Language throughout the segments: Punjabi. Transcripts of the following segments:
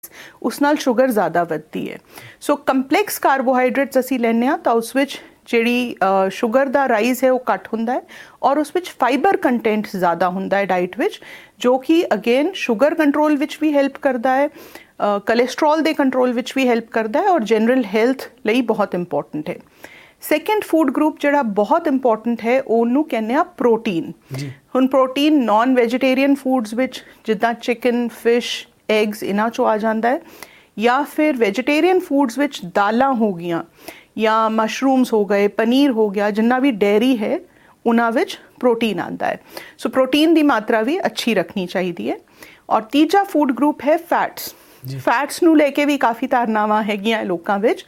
ਉਸ ਨਾਲ ਸ਼ੂਗਰ ਜ਼ਿਆਦਾ ਵੱਧਦੀ ਹੈ। ਸੋ ਕੰਪਲੈਕਸ ਕਾਰਬੋਹਾਈਡਰੇਟਸ ਅਸੀਂ ਲੈਂਦੇ ਹਾਂ ਤਾਂ ਉਸ ਵਿੱਚ ਜਿਹੜੀ ਸ਼ੂਗਰ ਦਾ ਰਾਈਜ਼ ਹੈ ਉਹ ਘੱਟ ਹੁੰਦਾ ਹੈ ਔਰ ਉਸ ਵਿੱਚ ਫਾਈਬਰ ਕੰਟੈਂਟ ਜ਼ਿਆਦਾ ਹੁੰਦਾ ਹੈ ਡਾਈਟ ਵਿੱਚ, ਜੋ ਕਿ ਅਗੇਨ ਸ਼ੂਗਰ ਕੰਟਰੋਲ ਵਿੱਚ ਵੀ ਹੈਲਪ ਕਰਦਾ ਹੈ, ਕੋਲੇਸਟਰੋਲ ਦੇ ਕੰਟਰੋਲ ਵਿੱਚ ਵੀ ਹੈਲਪ ਕਰਦਾ ਹੈ ਔਰ ਜਨਰਲ ਹੈਲਥ ਲਈ ਬਹੁਤ ਇੰਪੋਰਟੈਂਟ ਹੈ। ਸੈਕੰਡ ਫੂਡ ਗਰੁੱਪ ਜਿਹੜਾ ਬਹੁਤ ਇੰਪੋਰਟੈਂਟ ਹੈ ਉਹਨੂੰ ਕਹਿੰਦੇ ਆ ਪ੍ਰੋਟੀਨ। ਹੁਣ ਪ੍ਰੋਟੀਨ ਨਾਨ ਵੈਜੀਟੇਰੀਅਨ ਫੂਡਸ ਵਿੱਚ ਜਿੱਦਾਂ ਚਿਕਨ, ਫਿਸ਼, ਐਗਸ ਇਹਨਾਂ 'ਚੋਂ ਆ ਜਾਂਦਾ ਹੈ, ਜਾਂ ਫਿਰ ਵੈਜੀਟੇਰੀਅਨ ਫੂਡਸ ਵਿੱਚ ਦਾਲਾਂ ਹੋ ਗਈਆਂ ਜਾਂ ਮਸ਼ਰੂਮਸ ਹੋ ਗਏ, ਪਨੀਰ ਹੋ ਗਿਆ, ਜਿੰਨਾ ਵੀ ਡੇਅਰੀ ਹੈ ਉਹਨਾਂ ਵਿੱਚ ਪ੍ਰੋਟੀਨ ਆਉਂਦਾ ਹੈ। ਸੋ ਪ੍ਰੋਟੀਨ ਦੀ ਮਾਤਰਾ ਵੀ ਅੱਛੀ ਰੱਖਣੀ ਚਾਹੀਦੀ ਹੈ। ਔਰ ਤੀਜਾ ਫੂਡ ਗਰੁੱਪ ਹੈ ਫੈਟਸ। ਫੈਟਸ ਨੂੰ ਲੈ ਕੇ ਵੀ ਕਾਫੀ ਧਾਰਨਾਵਾਂ ਹੈਗੀਆਂ ਲੋਕਾਂ ਵਿੱਚ।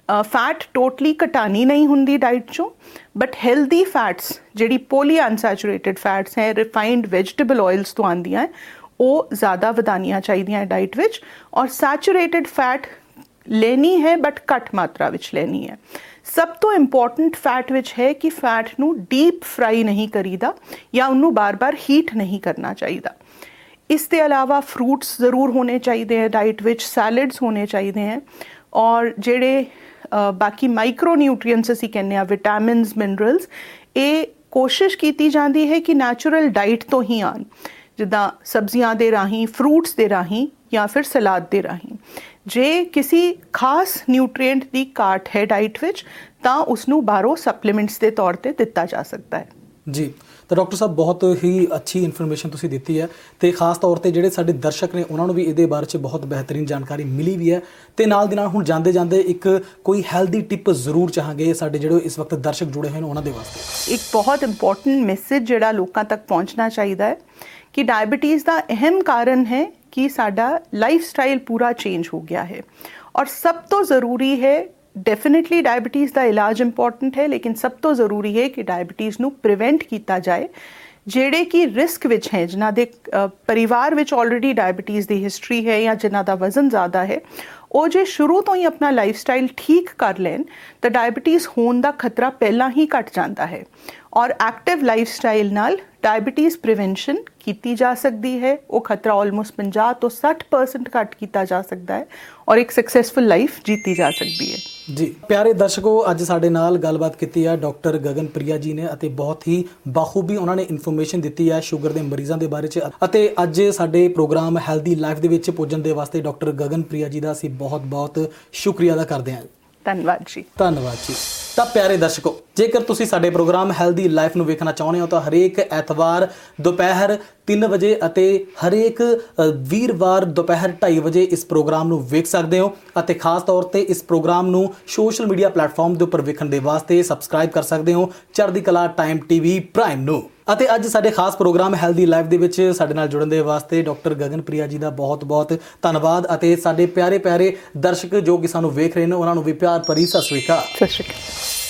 ਫੈਟ ਟੋਟਲੀ ਘਟਾਣੀ ਨਹੀਂ ਹੁੰਦੀ ਡਾਈਟ 'ਚੋਂ, ਬਟ ਹੈਲਦੀ ਫੈਟਸ ਜਿਹੜੀ ਪੋਲੀ ਅਨਸੈਚੂਰੇਟਡ ਫੈਟਸ ਹੈ, ਰਿਫਾਈਨਡ ਵੈਜੀਟੇਬਲ ਆਇਲਸ ਤੋਂ ਆਉਂਦੀਆਂ, ਉਹ ਜ਼ਿਆਦਾ ਵਧਾਉਣੀਆਂ ਚਾਹੀਦੀਆਂ ਡਾਈਟ ਵਿੱਚ। ਔਰ ਸੈਚੂਰੇਟਡ ਫੈਟ ਲੈਣੀ ਹੈ ਬਟ ਘੱਟ ਮਾਤਰਾ ਵਿੱਚ ਲੈਣੀ ਹੈ। ਸਭ ਤੋਂ ਇੰਪੋਰਟੈਂਟ ਫੈਟ ਵਿੱਚ ਹੈ ਕਿ ਫੈਟ ਨੂੰ ਡੀਪ ਫਰਾਈ ਨਹੀਂ ਕਰੀਦਾ ਜਾਂ ਉਹਨੂੰ ਬਾਰ-ਬਾਰ ਹੀਟ ਨਹੀਂ ਕਰਨਾ ਚਾਹੀਦਾ। ਇਸ ਦੇ ਇਲਾਵਾ ਫਰੂਟਸ ਜ਼ਰੂਰ ਹੋਣੇ ਚਾਹੀਦੇ ਹੈ ਡਾਈਟ ਵਿੱਚ, ਸੈਲਡਸ ਹੋਣੇ ਚਾਹੀਦੇ ਹੈ ਔਰ ਜਿਹੜੇ ਬਾਕੀ ਮਾਈਕਰੋ ਨਿਊਟਰੀਐਂਟਸ ਅਸੀਂ ਕਹਿੰਦੇ ਹਾਂ, ਵਿਟਾਮਿਨਸ, ਮਿਨਰਲਸ, ਇਹ ਕੋਸ਼ਿਸ਼ ਕੀਤੀ ਜਾਂਦੀ ਹੈ ਕਿ ਨੈਚੁਰਲ ਡਾਈਟ ਤੋਂ ਹੀ ਆਉਣ, ਜਿੱਦਾਂ ਸਬਜ਼ੀਆਂ ਦੇ ਰਾਹੀਂ, ਫਰੂਟਸ ਦੇ ਰਾਹੀਂ ਜਾਂ ਫਿਰ ਸਲਾਦ ਦੇ ਰਾਹੀਂ। ਜੇ ਕਿਸੇ ਖਾਸ ਨਿਊਟਰੀਐਂਟ ਦੀ ਘਾਟ ਹੈ ਡਾਈਟ ਵਿੱਚ ਤਾਂ ਉਸਨੂੰ ਬਾਹਰੋਂ ਸਪਲੀਮੈਂਟਸ ਦੇ ਤੌਰ ਤੇ ਦਿੱਤਾ ਜਾ ਸਕਦਾ ਹੈ। ਜੀ, ਤਾਂ ਡਾਕਟਰ ਸਾਹਿਬ ਬਹੁਤ ਹੀ ਅੱਛੀ ਇਨਫੋਰਮੇਸ਼ਨ ਤੁਸੀਂ ਦਿੱਤੀ ਹੈ ਅਤੇ ਖਾਸ ਤੌਰ 'ਤੇ ਜਿਹੜੇ ਸਾਡੇ ਦਰਸ਼ਕ ਨੇ ਉਹਨਾਂ ਨੂੰ ਵੀ ਇਹਦੇ ਬਾਰੇ 'ਚ ਬਹੁਤ ਬਿਹਤਰੀਨ ਜਾਣਕਾਰੀ ਮਿਲੀ ਵੀ ਹੈ। ਅਤੇ ਨਾਲ ਦੀ ਨਾਲ ਹੁਣ ਜਾਂਦੇ ਜਾਂਦੇ ਇੱਕ ਕੋਈ ਹੈਲਦੀ ਟਿਪ ਜ਼ਰੂਰ ਚਾਹਾਂਗੇ ਸਾਡੇ ਜਿਹੜੇ ਇਸ ਵਕਤ ਦਰਸ਼ਕ ਜੁੜੇ ਹੋਏ ਨੇ ਉਹਨਾਂ ਦੇ ਵਾਸਤੇ। ਇੱਕ ਬਹੁਤ ਇੰਪੋਰਟੈਂਟ ਮੈਸੇਜ ਜਿਹੜਾ ਲੋਕਾਂ ਤੱਕ ਪਹੁੰਚਣਾ ਚਾਹੀਦਾ ਹੈ ਕਿ ਡਾਇਬਟੀਜ਼ ਦਾ ਅਹਿਮ ਕਾਰਨ ਹੈ ਕਿ ਸਾਡਾ ਲਾਈਫ ਸਟਾਈਲ ਪੂਰਾ ਚੇਂਜ ਹੋ ਗਿਆ ਹੈ ਔਰ ਸਭ ਤੋਂ ਜ਼ਰੂਰੀ ਹੈ, ਡੈਫੀਨੇਟਲੀ ਡਾਇਬਟੀਜ਼ ਦਾ ਇਲਾਜ ਇੰਪੋਰਟੈਂਟ ਹੈ, ਲੇਕਿਨ ਸਭ ਤੋਂ ਜ਼ਰੂਰੀ ਹੈ ਕਿ ਡਾਇਬਟੀਜ਼ ਨੂੰ ਪ੍ਰੀਵੈਂਟ ਕੀਤਾ ਜਾਏ। ਜਿਹੜੇ ਕਿ ਰਿਸਕ ਵਿੱਚ ਹੈ, ਜਿਨ੍ਹਾਂ ਦੇ ਪਰਿਵਾਰ ਵਿੱਚ ਆਲਰੇਡੀ ਡਾਇਬਟੀਜ਼ ਦੀ ਹਿਸਟਰੀ ਹੈ ਜਾਂ ਜਿਨ੍ਹਾਂ ਦਾ ਵਜ਼ਨ ਜ਼ਿਆਦਾ ਹੈ, ਉਹ ਜੇ ਸ਼ੁਰੂ ਤੋਂ ਹੀ ਆਪਣਾ ਲਾਈਫ ਸਟਾਈਲ ਠੀਕ ਕਰ ਲੈਣ ਤਾਂ ਡਾਇਬਟੀਜ਼ ਹੋਣ ਦਾ ਖਤਰਾ ਪਹਿਲਾਂ ਹੀ ਘਟ ਜਾਂਦਾ ਹੈ ਔਰ ਐਕਟਿਵ ਲਾਈਫ ਸਟਾਈਲ ਨਾਲ ਡਾਇਬਟੀਜ਼ ਪ੍ਰੀਵੈਂਸ਼ਨ ਕੀਤੀ ਜਾ ਸਕਦੀ ਹੈ। ਉਹ ਖਤਰਾ ਆਲਮੋਸਟ 50 ਤੋਂ 60% ਘੱਟ ਕੀਤਾ ਜਾ ਸਕਦਾ ਹੈ ਔਰ ਇੱਕ ਸਕਸੈਸਫੁਲ ਲਾਈਫ ਜੀਤੀ ਜਾ ਸਕਦੀ ਹੈ। ਜੀ ਪਿਆਰੇ ਦਰਸ਼ਕੋ, ਅੱਜ ਸਾਡੇ ਨਾਲ ਗੱਲਬਾਤ ਕੀਤੀ ਹੈ ਡਾਕਟਰ ਗਗਨਪ੍ਰਿਆ ਜੀ ਨੇ ਅਤੇ ਬਹੁਤ ਹੀ ਬਾਖੂਬੀ ਉਹਨਾਂ ਨੇ ਇਨਫੋਰਮੇਸ਼ਨ ਦਿੱਤੀ ਹੈ ਸ਼ੂਗਰ ਦੇ ਮਰੀਜ਼ਾਂ ਦੇ ਬਾਰੇ 'ਚ। ਅਤੇ ਅੱਜ ਸਾਡੇ ਪ੍ਰੋਗਰਾਮ ਹੈਲਦੀ ਲਾਈਫ ਦੇ ਵਿੱਚ ਪੁੱਜਣ ਦੇ ਵਾਸਤੇ ਡਾਕਟਰ ਗਗਨਪ੍ਰਿਆ ਜੀ ਦਾ ਅਸੀਂ ਬਹੁਤ ਬਹੁਤ ਸ਼ੁਕਰੀਆ ਅਦਾ ਕਰਦੇ ਹਾਂ। ਧੰਨਵਾਦ ਜੀ। ਧੰਨਵਾਦ ਜੀ। ਤਾਂ ਪਿਆਰੇ ਦਰਸ਼ਕੋ, ਜੇਕਰ ਤੁਸੀਂ ਸਾਡੇ ਪ੍ਰੋਗਰਾਮ ਹੈਲਦੀ ਲਾਈਫ ਨੂੰ ਵੇਖਣਾ ਚਾਹੁੰਦੇ ਹੋ ਤਾਂ ਹਰੇਕ ਐਤਵਾਰ ਦੁਪਹਿਰ 3 ਵਜੇ ਅਤੇ ਹਰੇਕ ਵੀਰਵਾਰ ਦੁਪਹਿਰ 2:30 ਵਜੇ ਇਸ ਪ੍ਰੋਗਰਾਮ ਨੂੰ ਵੇਖ ਸਕਦੇ ਹੋ। ਅਤੇ ਖਾਸ ਤੌਰ ਤੇ ਇਸ ਪ੍ਰੋਗਰਾਮ ਨੂੰ ਸੋਸ਼ਲ ਮੀਡੀਆ ਪਲੇਟਫਾਰਮ ਦੇ ਉੱਪਰ ਵੇਖਣ ਦੇ ਵਾਸਤੇ ਸਬਸਕ੍ਰਾਈਬ ਕਰ ਸਕਦੇ ਹੋ ਚੜ੍ਹਦੀ ਕਲਾ ਟਾਈਮ TV ਪ੍ਰਾਈਮ ਨੂੰ। ਅਤੇ ਅੱਜ ਸਾਡੇ ਖਾਸ ਪ੍ਰੋਗਰਾਮ ਹੈਲਦੀ ਲਾਈਫ ਦੇ ਵਿੱਚ ਸਾਡੇ ਨਾਲ ਜੁੜਨ ਦੇ ਵਾਸਤੇ ਡਾਕਟਰ ਗਗਨਪ੍ਰਿਆ ਜੀ ਦਾ ਬਹੁਤ ਬਹੁਤ ਧੰਨਵਾਦ। ਅਤੇ ਸਾਡੇ ਪਿਆਰੇ ਪਿਆਰੇ ਦਰਸ਼ਕ ਜੋ ਕਿ ਸਾਨੂੰ ਵੇਖ ਰਹੇ ਨੇ ਉਹਨਾਂ ਨੂੰ ਵੀ ਪਿਆਰ ਭਰੀ ਸਤਿ ਸ਼੍ਰੀ ਅਕਾਲ। ਸਤਿ ਸ਼੍ਰੀ ਅਕਾਲ।